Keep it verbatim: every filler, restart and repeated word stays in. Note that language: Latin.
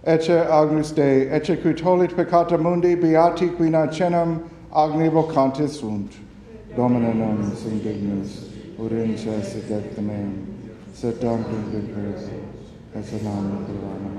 ecce agnus Dei, ecce qui tollit peccata mundi, beati qui nascenam, agni vocantis sunt. Domine nomen sum dignus, urince et et meum, sed tantum vincus, et sanam